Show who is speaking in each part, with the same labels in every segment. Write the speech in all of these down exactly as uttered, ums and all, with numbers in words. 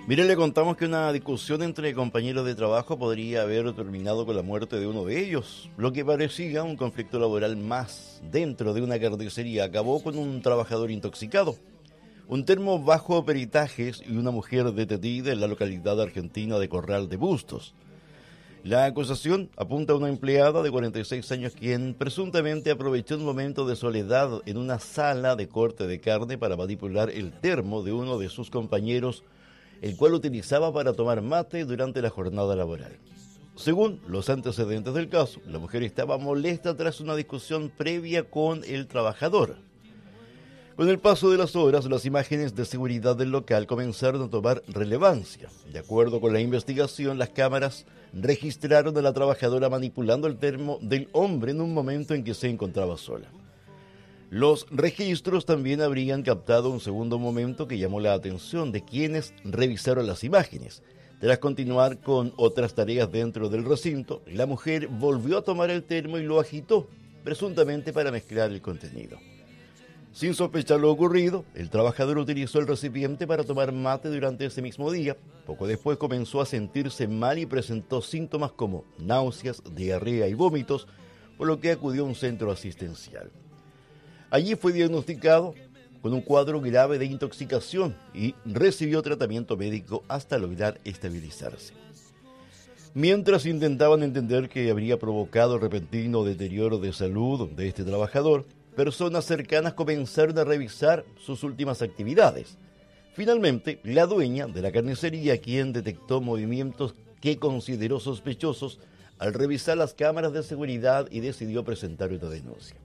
Speaker 1: Mire, le contamos que una discusión entre compañeros de trabajo podría haber terminado con la muerte de uno de ellos. Lo que parecía un conflicto laboral más dentro de una carnicería acabó con un trabajador intoxicado, un termo bajo peritajes y una mujer detenida en la localidad argentina de Corral de Bustos. La acusación apunta a una empleada de cuarenta y seis años quien presuntamente aprovechó un momento de soledad en una sala de corte de carne para manipular el termo de uno de sus compañeros, el cual utilizaba para tomar mate durante la jornada laboral. Según los antecedentes del caso, la mujer estaba molesta tras una discusión previa con el trabajador. Con el paso de las horas, las imágenes de seguridad del local comenzaron a tomar relevancia. De acuerdo con la investigación, las cámaras registraron a la trabajadora manipulando el termo del hombre en un momento en que se encontraba sola. Los registros también habrían captado un segundo momento que llamó la atención de quienes revisaron las imágenes. Tras continuar con otras tareas dentro del recinto, la mujer volvió a tomar el termo y lo agitó, presuntamente para mezclar el contenido. Sin sospechar lo ocurrido, el trabajador utilizó el recipiente para tomar mate durante ese mismo día. Poco después comenzó a sentirse mal y presentó síntomas como náuseas, diarrea y vómitos, por lo que acudió a un centro asistencial. Allí fue diagnosticado con un cuadro grave de intoxicación y recibió tratamiento médico hasta lograr estabilizarse. Mientras intentaban entender qué habría provocado el repentino deterioro de salud de este trabajador, personas cercanas comenzaron a revisar sus últimas actividades. Finalmente, la dueña de la carnicería, quien detectó movimientos que consideró sospechosos, al revisar las cámaras de seguridad y decidió presentar una denuncia.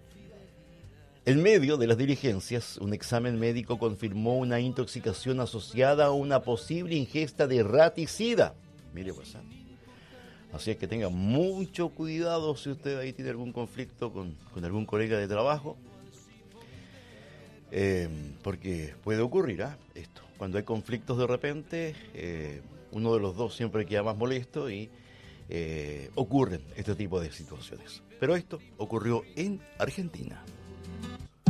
Speaker 1: En medio de las diligencias, un examen médico confirmó una intoxicación asociada a una posible ingesta de raticida. Mire, pues, ¿eh? Así es que tenga mucho cuidado si usted ahí tiene algún conflicto con, con algún colega de trabajo, eh, porque puede ocurrir ¿eh? esto. Cuando hay conflictos de repente, eh, uno de los dos siempre queda más molesto y eh, ocurren este tipo de situaciones. Pero esto ocurrió en Argentina.